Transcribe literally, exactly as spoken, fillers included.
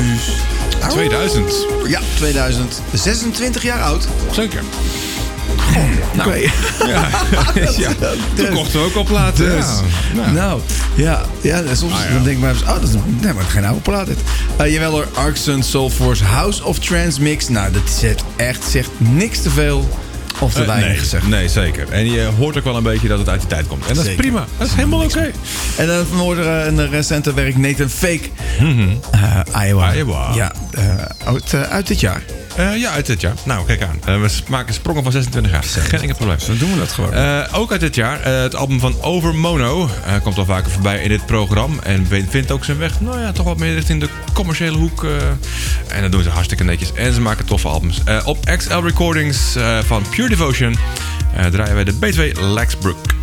tweeduizend. Ja, tweeduizend. zesentwintig jaar oud. Zeker. Nou, Oké. Ja. ja. Toen kochten we ook al platen. Dus. Ja. Ja. Nou, ja. ja soms Ah, ja. dan denk ik maar eens, oh, dat is, nee, maar geen oude plaat dit. Uh, jawel hoor, Arksun Soulforce House of Trance Mix. Nou, dat zegt echt zegt niks te veel of te Uh, weinig nee, gezegd. nee, zeker. En je hoort ook wel een beetje dat het uit die tijd komt. En dat Zeker. is prima. Dat is helemaal oké. Okay. En dan van hoorde een recente werk Nathan Fake. Mm-hmm. uh, Iowa. Iowa. Ja, uh, uit, uh, uit dit jaar. Uh, ja, uit dit jaar. Nou, kijk aan. Uh, we maken sprongen van zesentwintig jaar. Geen enkel probleem. Zo doen we dat gewoon. Uh, ook uit dit jaar. Uh, het album van Over Mono. Uh, komt al vaker voorbij in dit programma. En vindt ook zijn weg, nou ja, toch wat meer richting de commerciële hoek. Uh, en dat doen ze hartstikke netjes. En ze maken toffe albums. Uh, op X L Recordings uh, van Pure Devotion uh, draaien wij de B twee Lexbrook.